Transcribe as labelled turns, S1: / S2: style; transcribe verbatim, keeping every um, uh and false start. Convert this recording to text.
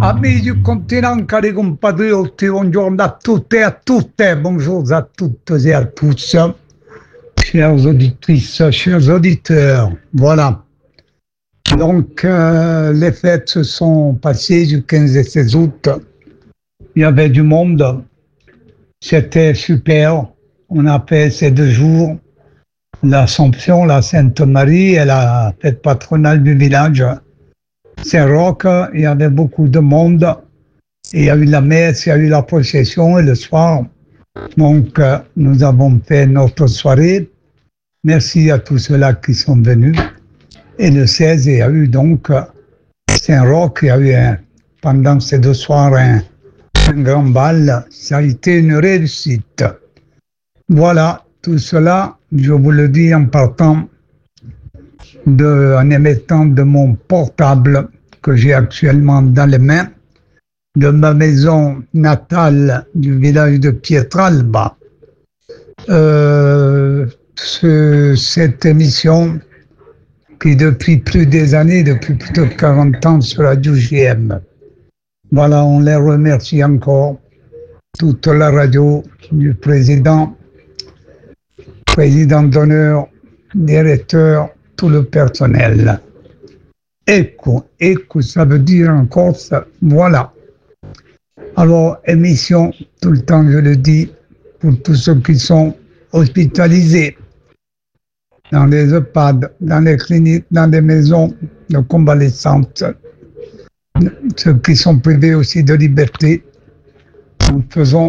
S1: Amici du continent, cari compatriotti, buongiorno a tutte et à toutes, bonjour à toutes et à tous, chères auditrices, chers auditeurs, voilà. Donc, euh, les fêtes se sont passées du quinze et seize août, il y avait du monde, c'était super, on a fait ces deux jours l'Assomption, la Sainte Marie et la fête patronale du village. Saint-Roch, il y avait beaucoup de monde. Il y a eu la messe, il y a eu la procession et le soir, donc euh, nous avons fait notre soirée. Merci à tous ceux-là qui sont venus. Et le seize, il y a eu donc Saint-Roch, il y a eu un, pendant ces deux soirs un, un grand bal. Ça a été une réussite. Voilà, tout cela, je vous le dis en partant de, en émettant de mon portable que j'ai actuellement dans les mains, de ma maison natale du village de Pietralba. Euh, ce, cette émission qui depuis plus des années, depuis plus de quarante ans sur la radio J M. Voilà, on les remercie encore, toute la radio du président, président d'honneur, directeur, tout le personnel. Ecco, ecco, ça veut dire en Corse, voilà. Alors, émission, tout le temps je le dis, pour tous ceux qui sont hospitalisés, dans les EHPAD, dans les cliniques, dans les maisons de convalescence, ceux qui sont privés aussi de liberté, nous faisons